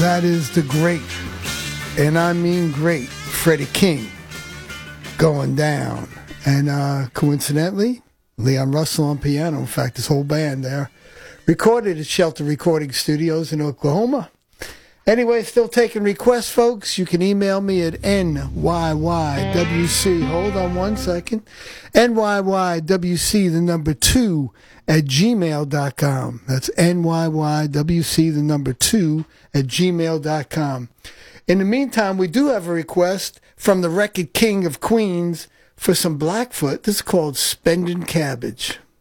That is the great, and I mean great, Freddie King going down. And coincidentally, Leon Russell on piano. In fact, this whole band there recorded at Shelter Recording Studios in Oklahoma. Anyway, still taking requests, folks. You can email me at NYYWC. Hold on one second. NYYWC, the number 2 at gmail.com. That's NYYWC, the number 2 at gmail.com. In the meantime, we do have a request from the record king of Queens for some Blackfoot. This is called Spendin' Cabbage.